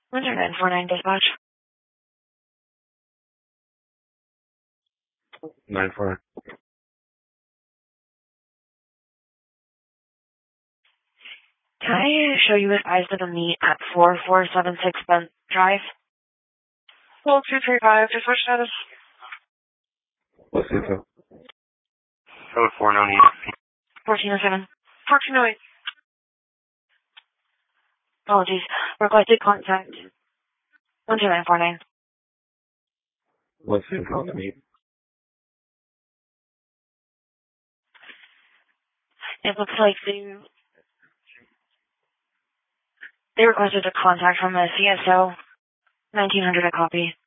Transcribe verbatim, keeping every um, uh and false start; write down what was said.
one zero nine four nine dispatch. nine four. Can I show you his eyes to the meet at four four seven six Bent Drive? Full two three five, dispatch status. What's the info? Code four no eight. fourteen oh seven. fourteen oh eight. Apologies. Requested contact. one zero nine four nine. What's the info on the meet? It looks like they they requested a contact from the C S O. nineteen hundred a copy.